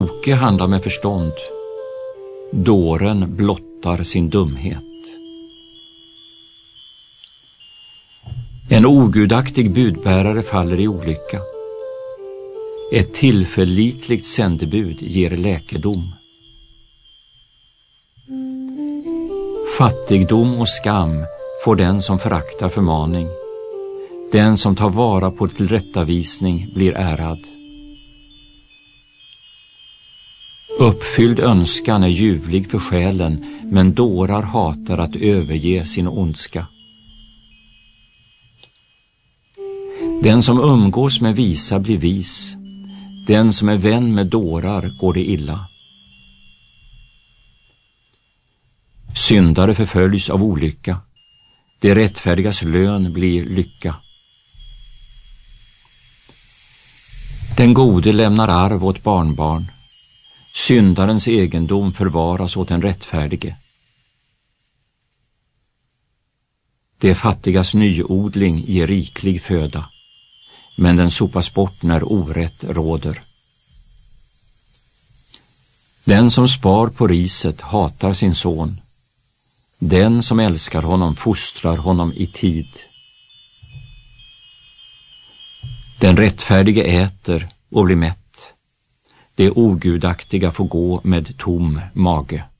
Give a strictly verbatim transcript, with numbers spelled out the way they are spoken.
kloke handlar med förstånd. Dåren blottar sin dumhet. En ogudaktig budbärare faller i olycka. Ett tillförlitligt sändebud ger läkedom. Fattigdom och skam får den som föraktar förmaning. Den som tar vara på tillrättavisning blir ärad. Uppfylld önskan är ljuvlig för själen, men dårar hatar att överge sin ondska. Den som umgås med visa blir vis. Den som är vän med dårar går det illa. Syndare förföljs av olycka. Det rättfärdigas lön blir lycka. Den gode lämnar arv åt barnbarn. Syndarens egendom förvaras åt den rättfärdige. Det fattigas nyodling ger riklig föda, men den sopas bort när orätt råder. Den som spar på riset hatar sin son. Den som älskar honom fostrar honom i tid. Den rättfärdige äter och blir mätt. Det ogudaktiga får gå med tom mage.